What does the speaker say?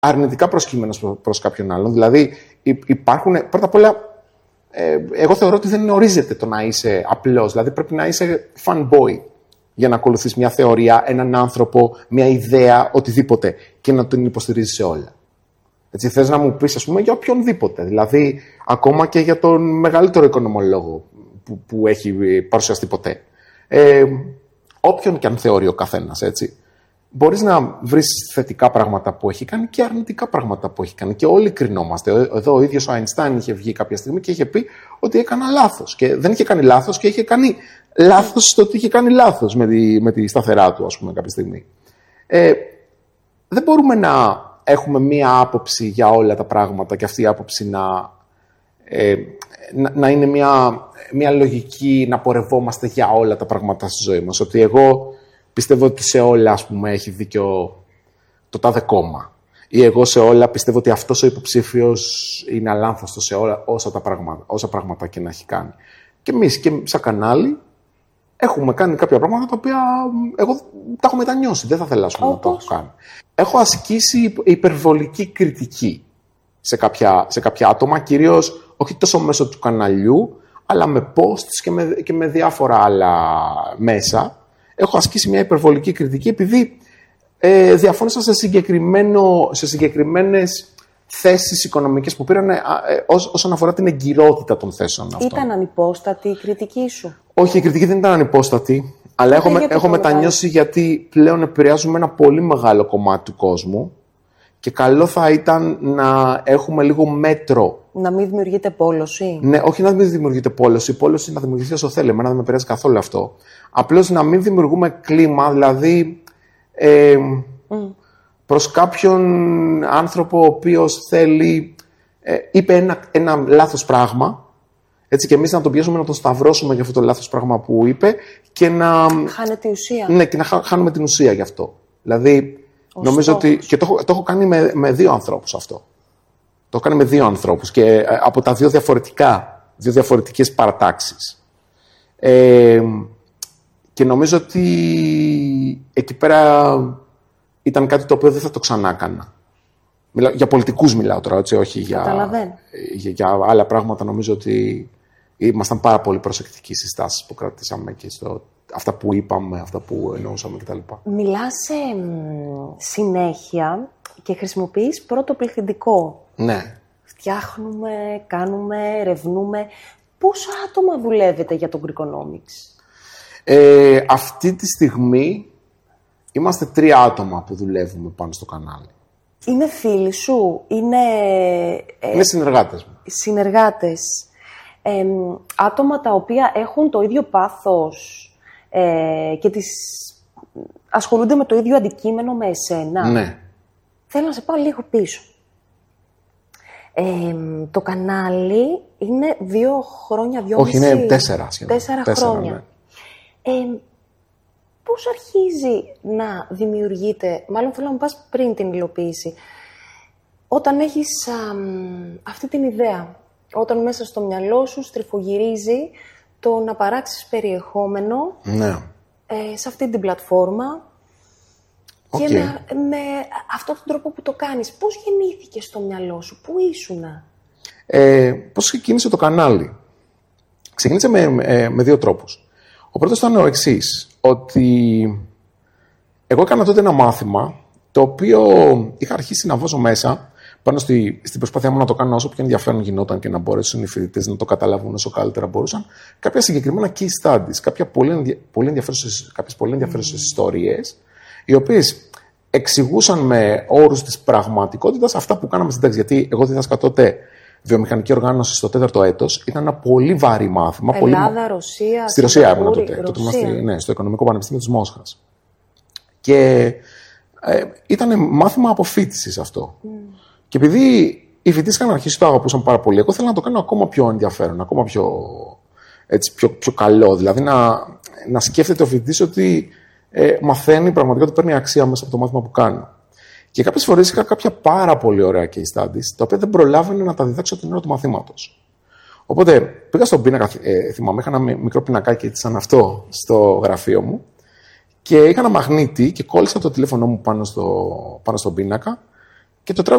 αρνητικά προσκύμενος προς κάποιον άλλον. Δηλαδή, υπάρχουν. Πρώτα απ' όλα, εγώ θεωρώ ότι δεν ορίζεται το να είσαι απλός. Δηλαδή, πρέπει να είσαι fanboy για να ακολουθείς μια θεωρία, έναν άνθρωπο, μια ιδέα, οτιδήποτε και να τον υποστηρίζεις σε όλα. Έτσι, θες να μου πεις, ας πούμε, για οποιονδήποτε. Δηλαδή, ακόμα και για τον μεγαλύτερο οικονομολόγο που έχει παρουσιαστεί ποτέ. Όποιον και αν θεωρεί ο καθένας, έτσι. Μπορείς να βρεις θετικά πράγματα που έχει κάνει και αρνητικά πράγματα που έχει κάνει. Και όλοι κρινόμαστε. Εδώ ο ίδιος ο Αϊνστάιν είχε βγει κάποια στιγμή και είχε πει ότι έκανα λάθος. Και δεν είχε κάνει λάθος και είχε κάνει λάθος στο ότι είχε κάνει λάθος με τη σταθερά του, ας πούμε, κάποια στιγμή. Δεν μπορούμε να έχουμε μία άποψη για όλα τα πράγματα και αυτή η άποψη να είναι μία λογική να πορευόμαστε για όλα τα πράγματα στη ζωή μας. Ότι εγώ πιστεύω ότι σε όλα, ας πούμε, έχει δίκιο το τάδε κόμμα. Ή εγώ σε όλα πιστεύω ότι αυτός ο υποψήφιος είναι αλάνθαστος σε όλα όσα πράγματα και να έχει κάνει. Και εμείς και σαν κανάλι έχουμε κάνει κάποια πράγματα τα οποία εγώ τα έχω μετανιώσει. Δεν θα θελάσω να το έχω κάνει. Έχω ασκήσει υπερβολική κριτική σε κάποια άτομα, κυρίως όχι τόσο μέσω του καναλιού, αλλά με posts και με διάφορα άλλα μέσα. Έχω ασκήσει μια υπερβολική κριτική επειδή διαφώνησα σε συγκεκριμένες θέσεις οικονομικές που πήραν όσον αφορά την εγκυρότητα των θέσεων αυτών. Ήταν ανυπόστατη η κριτική σου? Όχι, η κριτική δεν ήταν ανυπόστατη, αλλά έχω μετανιώσει γιατί πλέον επηρεάζουμε ένα πολύ μεγάλο κομμάτι του κόσμου και καλό θα ήταν να έχουμε λίγο μέτρο. Να μην δημιουργείται πόλωση. Ναι, όχι να μην δημιουργείται πόλωση. Η πόλωση να δημιουργηθεί όσο θέλει. Εμένα δεν με επηρεάζει καθόλου αυτό. Απλώς να μην δημιουργούμε κλίμα, δηλαδή προς κάποιον άνθρωπο ο οποίος θέλει, είπε ένα λάθος πράγμα, έτσι, και εμείς να τον πιέσουμε να τον σταυρώσουμε για αυτό το λάθος πράγμα που είπε και να... Χάνεται η ουσία. Ναι, και να χάνουμε την ουσία γι' αυτό. Δηλαδή, νομίζω ότι... Και το έχω κάνει με δύο ανθρώπους αυτό. Το έχω κάνει με δύο ανθρώπους και από τα δύο διαφορετικές παρατάξεις. Και νομίζω ότι εκεί πέρα ήταν κάτι το οποίο δεν θα το ξανά έκανα. Για πολιτικούς μιλάω τώρα, έτσι, όχι για άλλα πράγματα. Νομίζω ότι ήμασταν πάρα πολύ προσεκτικοί στις στάσεις που κρατήσαμε και αυτά που είπαμε, αυτά που εννοούσαμε κτλ. Μιλάς συνέχεια και χρησιμοποιείς πρώτο πληθυντικό. Ναι. Φτιάχνουμε, κάνουμε, ερευνούμε. Πόσα άτομα δουλεύετε για τον Greekonomics? Αυτή τη στιγμή είμαστε 3 άτομα που δουλεύουμε πάνω στο κανάλι. Είναι φίλοι σου? Είναι συνεργάτες μου. Συνεργάτες. Άτομα τα οποία έχουν το ίδιο πάθος και ασχολούνται με το ίδιο αντικείμενο με εσένα. Ναι. Θέλω να σε πάω λίγο πίσω. Το κανάλι είναι 2 χρόνια, 2,5. Όχι, είναι 4 σχεδόν. 4 χρόνια. Ναι. Πώς αρχίζει να δημιουργείται, μάλλον θέλω να μου πας πριν την υλοποίηση, όταν έχεις αυτή την ιδέα, όταν μέσα στο μυαλό σου στριφογυρίζει το να παράξεις περιεχόμενο, ναι, σε αυτή την πλατφόρμα, και με αυτόν τον τρόπο που το κάνεις. Πώς γεννήθηκε στο μυαλό σου, πού ήσουνα? Πώς ξεκίνησε το κανάλι? Ξεκίνησε με 2 τρόπους. Ο πρώτος ήταν ο εξής, ότι εγώ έκανα τότε ένα μάθημα το οποίο είχα αρχίσει να βάζω μέσα πάνω στην προσπάθειά μου να το κάνω όσο πιο ενδιαφέρον γινόταν και να μπορέσουν οι φοιτητές να το καταλάβουν όσο καλύτερα μπορούσαν, κάποια συγκεκριμένα case studies, κάποιες πολύ ενδιαφέρουσες ιστορίες, οι οποίες εξηγούσαν με όρους της πραγματικότητας αυτά που κάναμε στην τάξη. Γιατί εγώ δίδασκα τότε βιομηχανική οργάνωση στο 4ο έτος. Ήταν ένα πολύ βαρύ μάθημα. Ελλάδα, Ρωσία. Στη Ρωσία ήμουν τότε. Ναι, στο Οικονομικό Πανεπιστήμιο της Μόσχας. Και ήταν μάθημα αποφοίτησης αυτό. Και επειδή οι φοιτητές είχαν αρχίσει το αγαπούσαν πάρα πολύ, εγώ ήθελα να το κάνω ακόμα πιο ενδιαφέρον, ακόμα πιο καλό. Δηλαδή να σκέφτεται ο φοιτητής ότι μαθαίνει πραγματικά ότι παίρνει αξία μέσα από το μάθημα που κάνει. Και κάποιες φορές είχα κάποια πάρα πολύ ωραία case studies, τα οποία δεν προλάβαινε να τα διδάξω την ώρα του μαθήματος. Οπότε πήγα στον πίνακα, θυμάμαι, είχα ένα μικρό πινακάκι έτσι σαν αυτό στο γραφείο μου και είχα ένα μαγνήτη και κόλλησα το τηλέφωνο μου πάνω στον πίνακα και το τράβησα